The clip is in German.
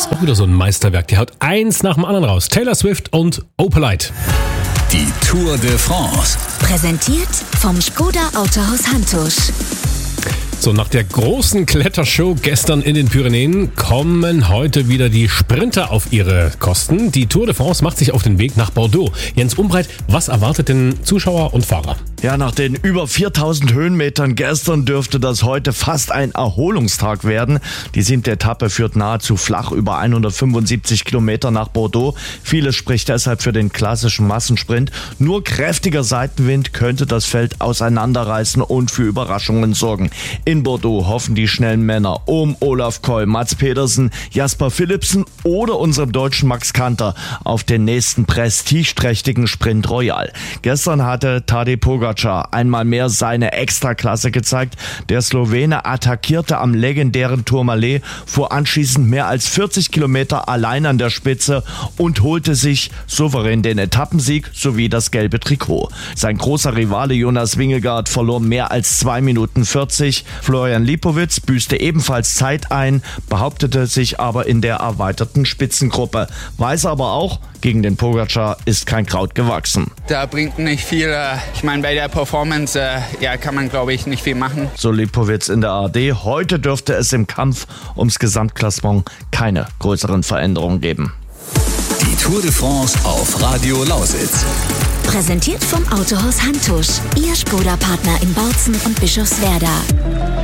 ist auch wieder so ein Meisterwerk. Der haut eins nach dem anderen raus. Taylor Swift und Opalite. Die Tour de France. Präsentiert vom Škoda Autohaus Hantusch. So, nach der großen Klettershow gestern in den Pyrenäen kommen heute wieder die Sprinter auf ihre Kosten. Die Tour de France macht sich auf den Weg nach Bordeaux. Jens Umbreit, was erwartet denn Zuschauer und Fahrer? Ja, nach den über 4000 Höhenmetern gestern dürfte das heute fast ein Erholungstag werden. Die 7. Etappe führt nahezu flach über 175 Kilometer nach Bordeaux. Vieles spricht deshalb für den klassischen Massensprint. Nur kräftiger Seitenwind könnte das Feld auseinanderreißen und für Überraschungen sorgen. In Bordeaux hoffen die schnellen Männer um Olaf Koy, Mads Pedersen, Jasper Philipsen oder unserem deutschen Max Kanter auf den nächsten prestigeträchtigen Sprint Royal. Gestern hatte Tadej Pogačar einmal mehr seine Extraklasse gezeigt. Der Slowene attackierte am legendären Tourmalet, fuhr anschließend mehr als 40 Kilometer allein an der Spitze und holte sich souverän den Etappensieg sowie das gelbe Trikot. Sein großer Rivale Jonas Vingegaard verlor mehr als 2 Minuten 40. Florian Lipowitz büßte ebenfalls Zeit ein, behauptete sich aber in der erweiterten Spitzengruppe. Weiß aber auch, gegen den Pogačar ist kein Kraut gewachsen. Da bringt nicht viel. Ich meine, bei der Performance kann man, glaube ich, nicht viel machen. So Lipowitz in der ARD. Heute dürfte es im Kampf ums Gesamtklassement keine größeren Veränderungen geben. Die Tour de France auf Radio Lausitz. Präsentiert vom Autohaus Hantusch. Ihr Škoda-Partner in Bautzen und Bischofswerda.